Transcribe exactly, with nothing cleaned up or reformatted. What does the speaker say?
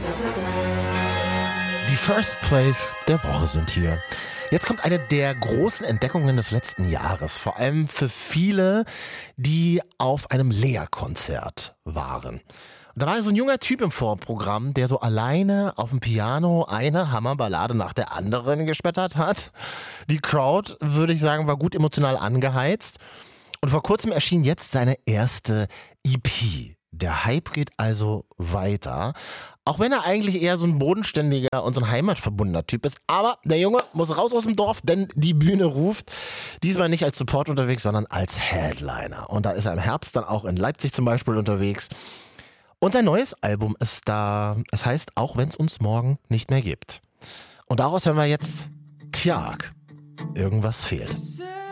Die First Place der Woche sind hier. Jetzt kommt eine der großen Entdeckungen des letzten Jahres, vor allem für viele, die auf einem Lea-Konzert waren. Und da war so ein junger Typ im Vorprogramm, der so alleine auf dem Piano eine Hammerballade nach der anderen gespettert hat. Die Crowd, würde ich sagen, war gut emotional angeheizt. Und vor kurzem erschien jetzt seine erste E P. Der Hype geht also weiter. Auch wenn er eigentlich eher so ein bodenständiger und so ein heimatverbundener Typ ist. Aber der Junge muss raus aus dem Dorf, denn die Bühne ruft. Diesmal nicht als Support unterwegs, sondern als Headliner. Und da ist er im Herbst dann auch in Leipzig zum Beispiel unterwegs. Und sein neues Album ist da. Es heißt, auch wenn es uns morgen nicht mehr gibt. Und daraus hören wir jetzt Tjag. Irgendwas fehlt.